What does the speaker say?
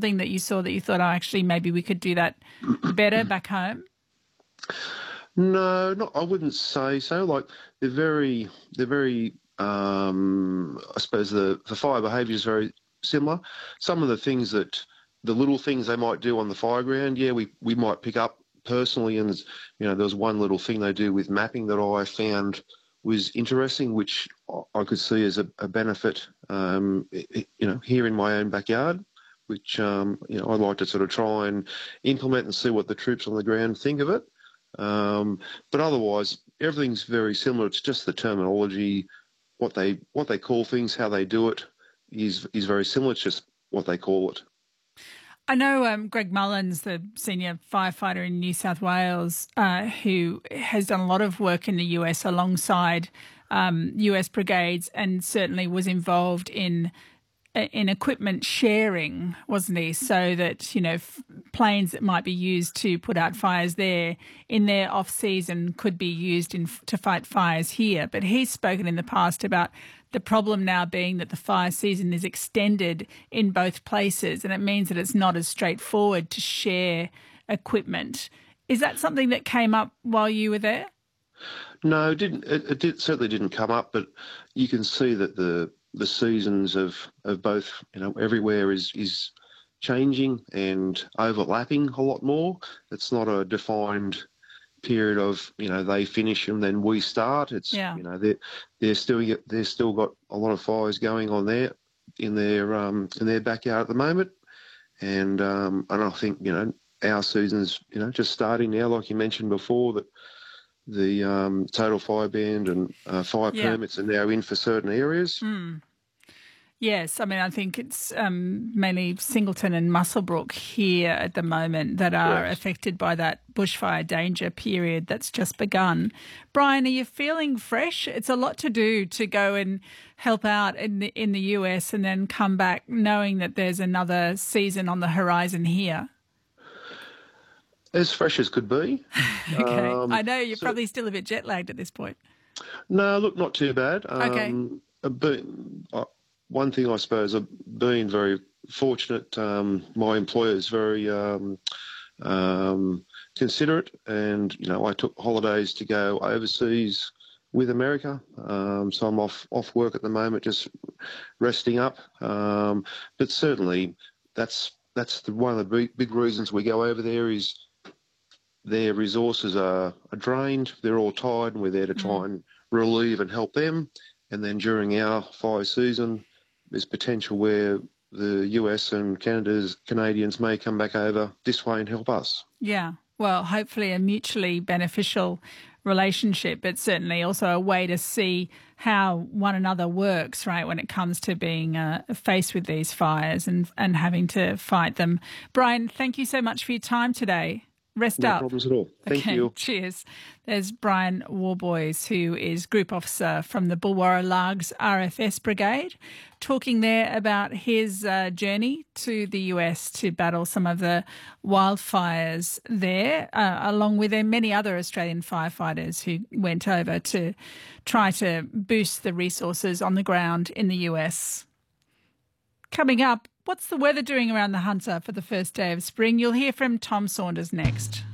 something that you saw that you thought, oh, actually, maybe we could do that better back home? No, not. I wouldn't say so. Like they're very. I suppose the fire behaviour is very similar. Some of the things the little things they might do on the fire ground, yeah, we might pick up personally. And there was one little thing they do with mapping that I found was interesting, which I could see as a benefit. Here in my own backyard, which I'd like to sort of try and implement and see what the troops on the ground think of it. But otherwise, everything's very similar. It's just the terminology, what they call things, how they do it is very similar. It's just what they call it. I know Greg Mullins, the senior firefighter in New South Wales, who has done a lot of work in the US alongside US brigades, and certainly was involved in equipment sharing, wasn't he? So that, planes that might be used to put out fires there in their off-season could be used to fight fires here. But he's spoken in the past about the problem now being that the fire season is extended in both places, and it means that it's not as straightforward to share equipment. Is that something that came up while you were there? No, it didn't. It certainly didn't come up, but you can see that the seasons of both, everywhere is changing and overlapping a lot more. It's not a defined period of, they finish and then we start. It's, they're still got a lot of fires going on there in their backyard at the moment. And I think, our season's, just starting now, like you mentioned before, that the total fire ban and fire permits are now in for certain areas. Mm. Yes, I mean, I think it's mainly Singleton and Muswellbrook here at the moment that are affected by that bushfire danger period that's just begun. Brian, are you feeling fresh? It's a lot to do to go and help out in the US and then come back knowing that there's another season on the horizon here. As fresh as could be. Okay. I know you're probably still a bit jet lagged at this point. No, look, not too bad. Okay. But one thing I suppose, I've been very fortunate. My employer is very considerate, and I took holidays to go overseas with America. So I'm off work at the moment, just resting up. But certainly, that's one of the big reasons we go over there is their resources are drained. They're all tired, and we're there to try and relieve and help them. And then during our fire season, there's potential where the US and Canadians may come back over this way and help us. Yeah, well, hopefully a mutually beneficial relationship, but certainly also a way to see how one another works, right, when it comes to being faced with these fires and having to fight them. Brian, thank you so much for your time today. Rest up. No problems at all. Thank you. Cheers. There's Brian Warboys, who is Group Officer from the Bulwarra Largs RFS Brigade, talking there about his journey to the US to battle some of the wildfires there, along with many other Australian firefighters who went over to try to boost the resources on the ground in the US. Coming up, what's the weather doing around the Hunter for the first day of spring? You'll hear from Tom Saunders next.